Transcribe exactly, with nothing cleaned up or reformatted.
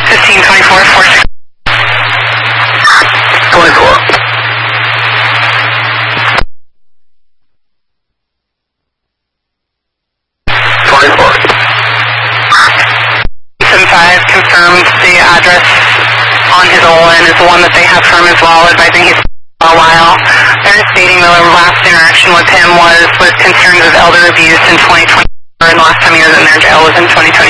fifteen twenty-four, four six. twenty-four. twenty-four. seven five confirms the address on his Olin is the one that they have from as well, advising he's a while. They're stating the last interaction with him was with concerns of elder abuse in twenty twenty, and the last time he was in their jail was in twenty twenty.